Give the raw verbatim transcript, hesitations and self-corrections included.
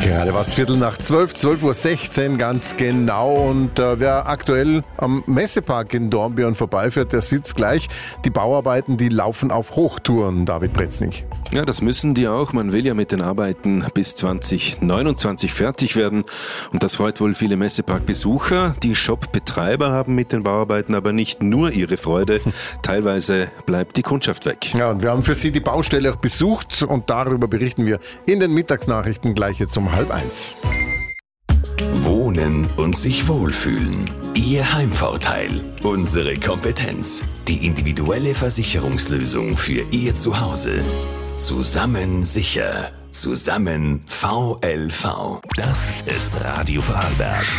Gerade was Viertel nach zwölf, zwölf Uhr sechzehn ganz genau. Und äh, wer aktuell am Messepark in Dornbirn vorbeifährt, der sieht gleich. Die Bauarbeiten, die laufen auf Hochtouren, David Pretznig. Ja, das müssen die auch. Man will ja mit den Arbeiten bis zwanzig neunundzwanzig fertig werden. Und das freut wohl viele Messeparkbesucher. Die Shopbetreiber haben mit den Bauarbeiten aber nicht nur ihre Freude. Teilweise bleibt die Kundschaft weg. Ja, und wir haben für Sie die Baustelle auch besucht und darüber berichten wir in den Mittagsnachrichten gleich jetzt um halb eins. Wohnen und sich wohlfühlen. Ihr Heimvorteil. Unsere Kompetenz. Die individuelle Versicherungslösung für Ihr Zuhause. Zusammen sicher. Zusammen V L V. Das ist Radio Vorarlberg.